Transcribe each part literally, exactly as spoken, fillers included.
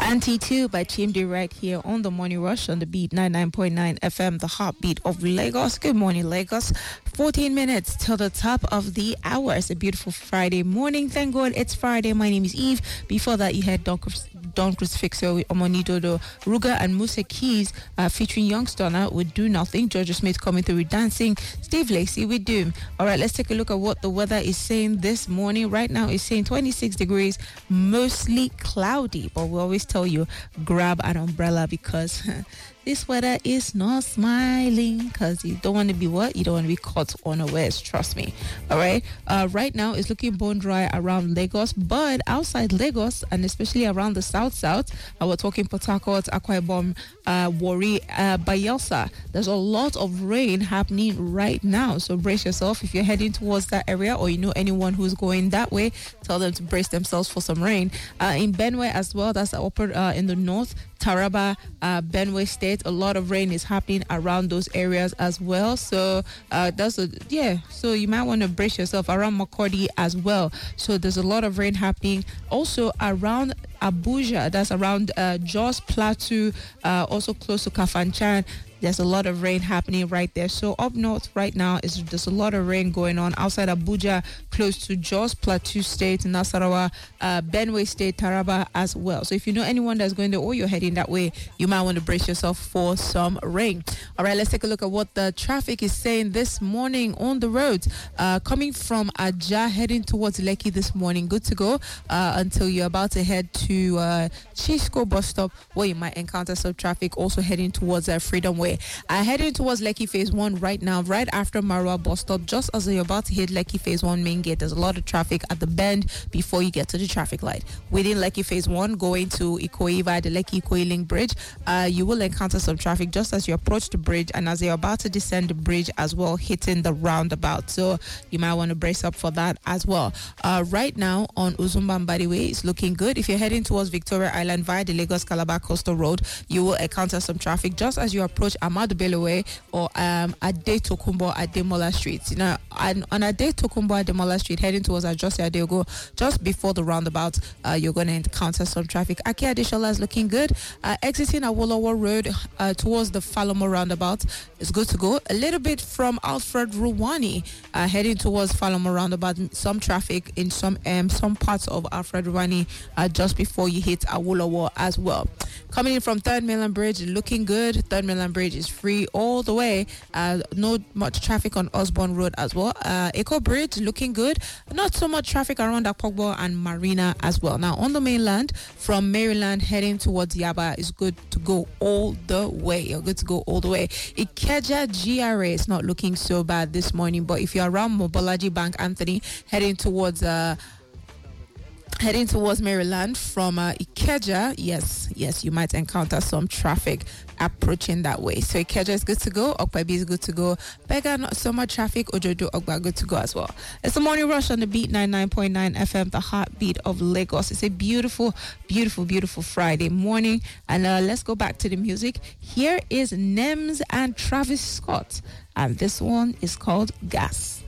Anti two by Chimdi right here on the Morning Rush on the beat ninety-nine point nine F M, the heartbeat of Lagos. Good morning, Lagos. fourteen minutes till the top of the hour. It's a beautiful Friday morning. Thank God it's Friday. My name is Eve. Before that, you had Don, Don Crucifixo with Omonidodo, Ruga and Musa Keys uh, featuring Youngstunner with Do Nothing. Georgia Smith coming through with Dancing. Steve Lacey with Doom. All right, let's take a look at what the weather is saying this morning. Right now, it's saying twenty-six degrees, mostly cloudy, but we always tell you grab an umbrella because this weather is not smiling, because you don't want to be what? You don't want to be caught unawares, trust me. All right. Uh, right now, it's looking bone dry around Lagos, but outside Lagos, and especially around the south south, uh, we're talking Port Harcourt, Akwa Ibom, uh, Warri, uh, Bayelsa. There's a lot of rain happening right now, so brace yourself. If you're heading towards that area, or you know anyone who's going that way, tell them to brace themselves for some rain. Uh, in Benue as well, that's the upper uh, in the north, Taraba, uh, Benue State, a lot of rain is happening around those areas as well. So uh, that's a, yeah. So you might want to brace yourself around Makurdi as well. So there's a lot of rain happening also around Abuja. That's around uh, Jos Plateau, uh, also close to Kafanchan. There's a lot of rain happening right there. So up north right now, is there's a lot of rain going on outside Abuja, close to Jos Plateau State, Nasarawa, uh, Benue State, Taraba as well. So if you know anyone that's going there or you're heading that way, you might want to brace yourself for some rain. All right, let's take a look at what the traffic is saying this morning on the roads. Uh, coming from Ajah, heading towards Lekki this morning, good to go uh, until you're about to head to uh, Chisco bus stop, where you might encounter some traffic. Also heading towards uh, Freedom Way. Uh, heading towards Lekki Phase one right now, right after Marwa bus stop, just as you're about to hit Lekki Phase one main gate. There's a lot of traffic at the bend before you get to the traffic light. Within Lekki Phase one, going to Ikoyi via the Lekki Ikoyi Link Bridge, uh, you will encounter some traffic just as you approach the bridge and as you're about to descend the bridge as well, hitting the roundabout. So you might want to brace up for that as well. Uh, right now on Uzumba Mbadi Way, it's looking good. If you're heading towards Victoria Island via the Lagos Calabar Coastal Road, you will encounter some traffic just as you approach Amadu Bello Way or um, Ade Tokumbo Ademola Street. You know, on, on Ade Tokumbo Ademola Street, heading towards Ajose Adeogo, just before the roundabout, uh, you're going to encounter some traffic. Aki Adeshola is looking good. Uh, exiting Awolowo Road uh, towards the Falomo roundabout is good to go. A little bit from Alfred Ruwani, uh, heading towards Falomo roundabout. Some traffic in some um, some parts of Alfred Ruwani uh, just before you hit Awolowo as well. Coming in from Third Mainland Bridge, looking good. Third Mainland Bridge is free all the way. Uh, no much traffic on Osborne Road as well. Uh, Eco Bridge looking good. Not so much traffic around Akpogbo and Marina as well. Now on the mainland, from Maryland heading towards Yaba is good to go all the way. You're good to go all the way. Ikeja G R A is not looking so bad this morning, but if you're around Mobolaji Bank Anthony heading towards uh Heading towards Maryland from uh, Ikeja, yes, yes, you might encounter some traffic approaching that way. So Ikeja is good to go, Okpabi is good to go, Bega not so much traffic, Ojodo Ogba good to go as well. It's the Morning Rush on the beat ninety-nine point nine F M, the heartbeat of Lagos. It's a beautiful, beautiful, beautiful Friday morning, and uh, let's go back to the music. Here is Nems and Travis Scott, and this one is called Gas.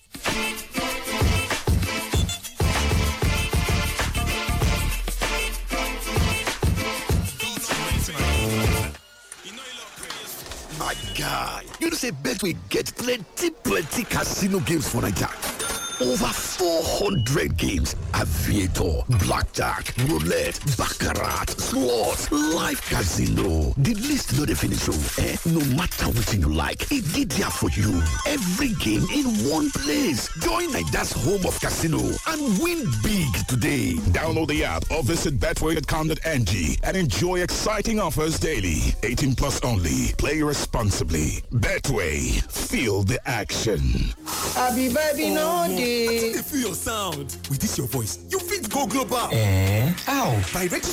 My guy, you know say Betway get plenty, plenty casino games for Naija. Over four hundred games. Aviator, Blackjack, Roulette, Baccarat, Slots, Live Casino. The list no dey finish o. Eh? No matter what you like, it get there for you. Every game in one place. Join Naija's home of casino and win big today. Download the app or visit betway dot com dot n g and enjoy exciting offers daily. eighteen plus only. Play responsibly. Betway. Feel the action. Happy baby, no day. I feel your sound. With this your voice, you fit go global. Eh? How? By